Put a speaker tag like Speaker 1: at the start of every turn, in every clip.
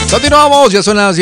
Speaker 1: Continuamos, ya son las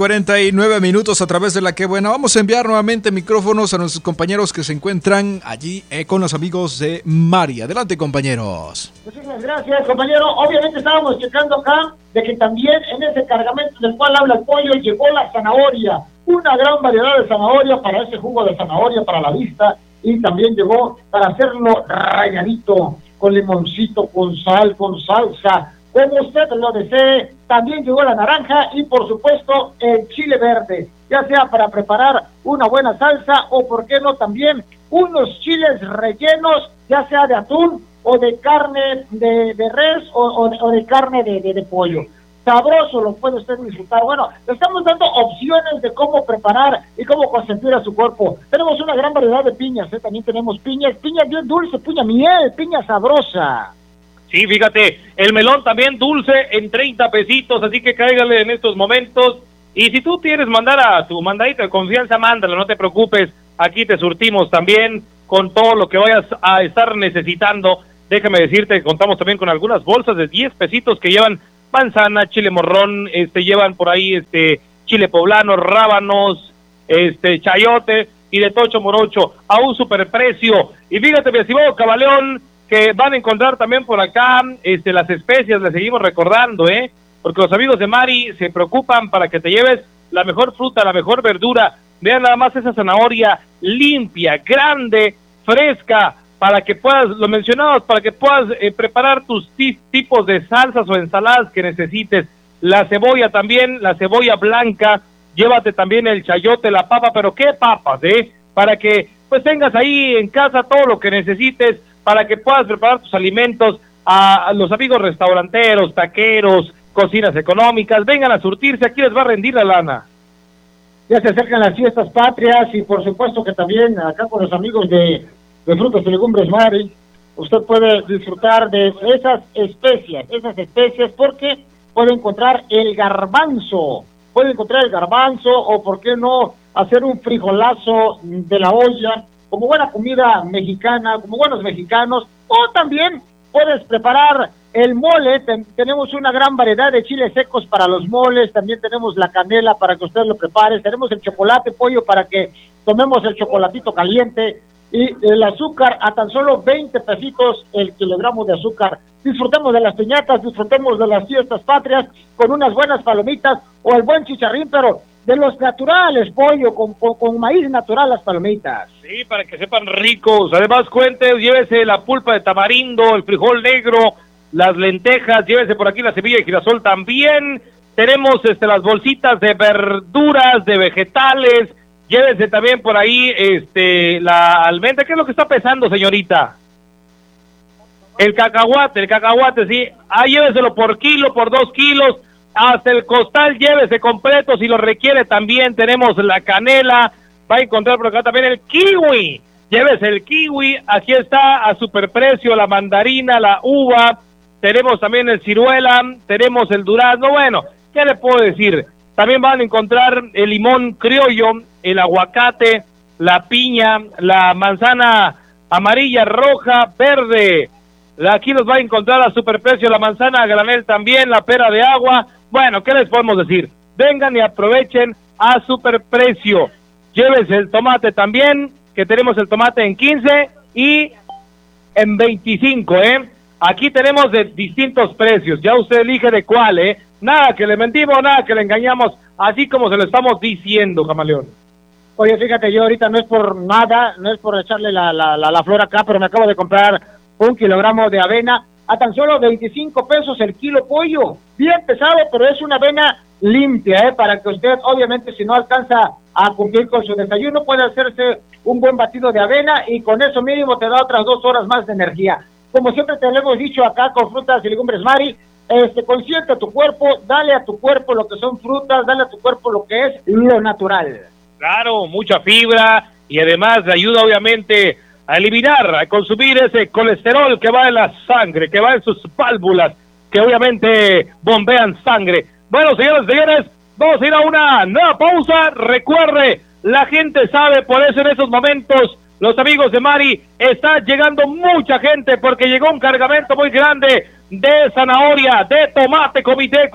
Speaker 1: 10:49 a través de la que buena. Vamos a enviar nuevamente micrófonos a nuestros compañeros que se encuentran allí con los amigos de Mari. Adelante, compañeros.
Speaker 2: Muchísimas gracias, compañero. Obviamente estábamos checando acá de que también en ese cargamento del cual habla el pollo llegó la zanahoria. Una gran variedad de zanahoria para ese jugo de zanahoria para la vista, y también llegó para hacerlo rayadito, con limoncito, con sal, con salsa, como usted lo desee. También llegó la naranja y, por supuesto, el chile verde, ya sea para preparar una buena salsa o, por qué no, también unos chiles rellenos, ya sea de atún o de carne de res o de carne de pollo. Sabroso, lo puede usted disfrutar. Bueno, le estamos dando opciones de cómo preparar y cómo consentir a su cuerpo. Tenemos una gran variedad de piñas, también tenemos piñas bien dulce, piña miel, piña sabrosa.
Speaker 3: Sí, fíjate, el melón también dulce en 30 pesitos, así que cáigale en estos momentos. Y si tú quieres mandar a tu mandadita de confianza, mándalo, no te preocupes. Aquí te surtimos también con todo lo que vayas a estar necesitando. Déjame decirte que contamos también con algunas bolsas de 10 pesitos que llevan manzana, chile morrón, llevan por ahí chile poblano, rábanos, chayote y de tocho morocho a un superprecio. Y fíjate, mi estimado Cabaleón, que van a encontrar también por acá las especias, les seguimos recordando, porque los amigos de Mari se preocupan para que te lleves la mejor fruta, la mejor verdura. Vean nada más esa zanahoria limpia, grande, fresca, para que puedas, lo mencionabas, para que puedas preparar tus tipos de salsas o ensaladas que necesites. La cebolla también, la cebolla blanca, llévate también el chayote, la papa, pero ¿qué papas, para que pues tengas ahí en casa todo lo que necesites, para que puedas preparar tus alimentos. A los amigos restauranteros, taqueros, cocinas económicas, vengan a surtirse, aquí les va a rendir la lana.
Speaker 2: Ya se acercan las fiestas patrias y por supuesto que también acá con los amigos de Frutas y Legumbres Mari, usted puede disfrutar de esas especias porque puede encontrar el garbanzo, o por qué no hacer un frijolazo de la olla, como buena comida mexicana, como buenos mexicanos, o también puedes preparar el mole. Tenemos una gran variedad de chiles secos para los moles, también tenemos la canela para que usted lo prepare, tenemos el chocolate pollo para que tomemos el chocolatito caliente, y el azúcar a tan solo 20 pesitos el kilogramo de azúcar. Disfrutemos de las piñatas, disfrutemos de las fiestas patrias con unas buenas palomitas o el buen chicharrín, pero de los naturales, pollo, con maíz natural las palomitas.
Speaker 3: Sí, para que sepan ricos. Además, llévese la pulpa de tamarindo, el frijol negro, las lentejas, llévese por aquí la semilla de girasol también. Tenemos las bolsitas de verduras, de vegetales. Llévese también por ahí la almendra. ¿Qué es lo que está pesando, señorita? El cacahuate, sí. Lléveselo por kilo, por 2 kilos. Hasta el costal llévese completo si lo requiere también. Tenemos la canela, va a encontrar por acá también el kiwi. Llévese el kiwi, aquí está a superprecio la mandarina, la uva. Tenemos también el ciruela, tenemos el durazno. Bueno, ¿qué le puedo decir? También van a encontrar el limón criollo, el aguacate, la piña, la manzana amarilla, roja, verde. Aquí los va a encontrar a superprecio la manzana a granel también, la pera de agua. Bueno, ¿qué les podemos decir? Vengan y aprovechen a superprecio. Llévense el tomate también, que tenemos el tomate en 15 y en 25, Aquí tenemos de distintos precios, ya usted elige de cuál, Nada que le mentimos, nada que le engañamos, así como se lo estamos diciendo, Camaleón.
Speaker 2: Oye, fíjate, yo ahorita no es por nada, no es por echarle la flor acá, pero me acabo de comprar 1 kilogramo de avena a tan solo 25 pesos el kilo pollo. Bien pesado, pero es una avena limpia, para que usted, obviamente, si no alcanza a cumplir con su desayuno, puede hacerse un buen batido de avena y con eso mínimo te da otras 2 horas más de energía. Como siempre te lo hemos dicho acá con Frutas y Legumbres Mari, consiente a tu cuerpo, dale a tu cuerpo lo que son frutas, dale a tu cuerpo lo que es lo natural.
Speaker 3: Claro, mucha fibra y además le ayuda obviamente a eliminar, a consumir ese colesterol que va en la sangre, que va en sus válvulas, que obviamente bombean sangre. Bueno, señores, vamos a ir a una nueva pausa. Recuerde, la gente sabe, por eso en esos momentos los amigos de Mari, está llegando mucha gente porque llegó un cargamento muy grande de zanahoria, de tomate comiteco,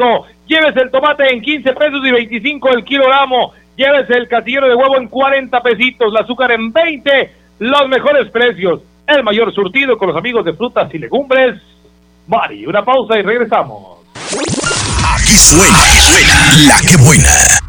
Speaker 3: llévese el tomate en 15 pesos y 25 el kilogramo, llévese el casillero de huevo en 40 pesitos, el azúcar en 20, los mejores precios, el mayor surtido con los amigos de frutas y legumbres. Mari, una pausa y regresamos.
Speaker 4: Aquí suena La Que Buena.